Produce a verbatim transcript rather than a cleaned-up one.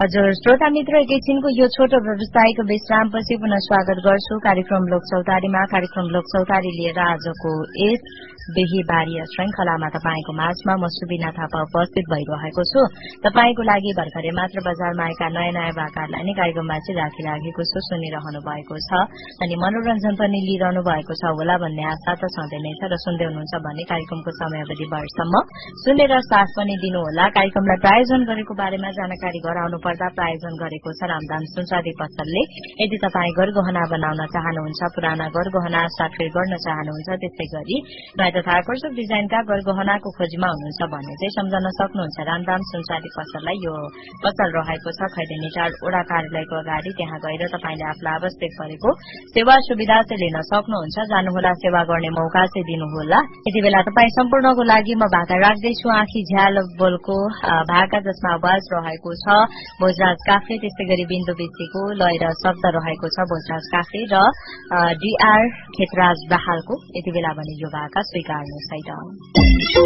हजुर श्रोता मित्र एकैछिनको यो छोटो व्यवसायिक विश्रामपछि पुनः स्वागत गर्छु कार्यक्रम लोकचौतारीमा। कार्यक्रम लोकचौतारी लिएर आजको यस बिहीबारीय श्रृंखलामा तपाईको माझमा म सुबिना थापा उपस्थित भइरहेको छु। तपाईको लागि भर्खरै मात्र बजारमा आएका नयाँ नयाँ वाकाहरूलाई नै कार्यक्रममा चाहिँ राखिराखेको छु, सुनिरहनु भएको छ अनि मनोरञ्जन पनि लिइरहनु भएको छ होला भन्ने आशा त सधैँ नै छ र सुन्दै हुनुहुन्छ भने कार्यक्रमको समयावधि भरसम्म सुनेर साथ पनि दिनुहोला। कार्यक्रमलाई प्रायोजन गरेको बारेमा जानकारी गराउनु पर्दा प्रायोजन गरेको छ रामदाम सुनचाँदी पसलले। यदि तपाईँ गरगहना बनाउन चाहनुहुन्छ, पुराना गरगहना साटफेर गर्न चाहनुहुन्छ, त्यसै गरी नयाँ तथा आकर्षक डिजाइनका गरगहनाको खोजीमा हुनुहुन्छ भने चाहिँ सम्झन सक्नुहुन्छ रामदाम सुनचाँदी पसललाई। यो पसल रहेको छ खैरेनी टार ओडा कार्यालयको अगाडि। त्यहाँ गएर तपाईले आफूलाई आवश्यक परेको सेवा सुविधा चाहिँ लिन सक्नुहुन्छ। जानुहोला, सेवा गर्ने मौका चाहिँ दिनुहोला। यति बेला तपाईँ सम्पूर्णको लागि म भाका राख्दैछु आँखी झ्याल बोलको भाका, जसमा आवाज रहेको छ भोजराज काफ्ले, त्यसै गरी बिन्दु बिसीको लय र शब्द रहेको छ भोजराज काफ्ले र डीआर खेतराज दाहालको। यति बेला भने यो भाका स्वीकार्नुहोस् है त।